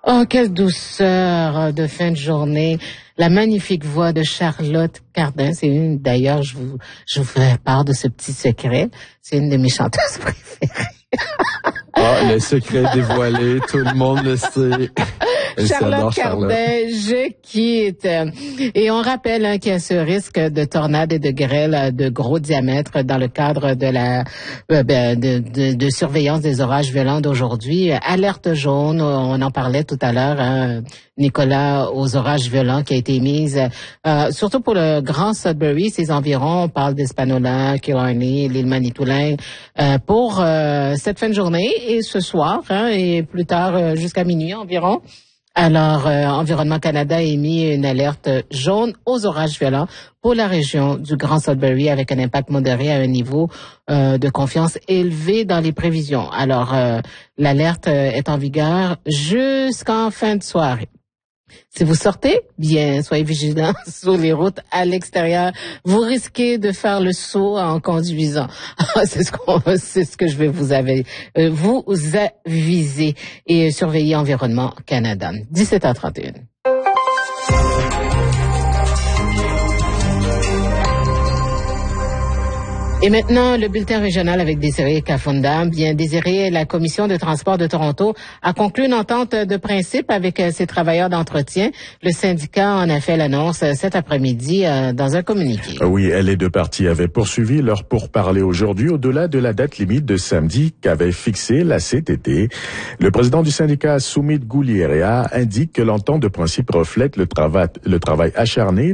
Oh, quelle douceur de fin de journée. La magnifique voix de Charlotte Cardin. D'ailleurs, je vous fais part de ce petit secret. C'est une de mes chanteuses préférées. Le secret dévoilé, tout le monde le sait. Charlotte Cardin, je quitte. Et on rappelle qu'il y a ce risque de tornade et de grêle de gros diamètre dans le cadre de la de surveillance des orages violents d'aujourd'hui. Alerte jaune, on en parlait tout à l'heure, Nicolas, aux orages violents qui a été émise, surtout pour le Grand Sudbury, ses environs, on parle d'Espanola, Killarney, l'île Manitoulin, pour cette fin de journée et ce soir, et plus tard jusqu'à minuit environ. Alors, Environnement Canada a émis une alerte jaune aux orages violents pour la région du Grand Sudbury avec un impact modéré à un niveau de confiance élevé dans les prévisions. Alors, l'alerte est en vigueur jusqu'en fin de soirée. Si vous sortez, bien, soyez vigilants sur les routes à l'extérieur. Vous risquez de faire le saut en conduisant. C'est ce que je vais vous aviser et surveiller Environnement Canada. 17h31. Et maintenant, le bulletin régional avec Désiré Kafunda. Bien, Désiré, la Commission de transport de Toronto a conclu une entente de principe avec ses travailleurs d'entretien. Le syndicat en a fait l'annonce cet après-midi dans un communiqué. Oui, les deux parties avaient poursuivi leur pourparlers aujourd'hui au-delà de la date limite de samedi qu'avait fixée la CTT. Le président du syndicat, Soumit Gouliéria, indique que l'entente de principe reflète le travail acharné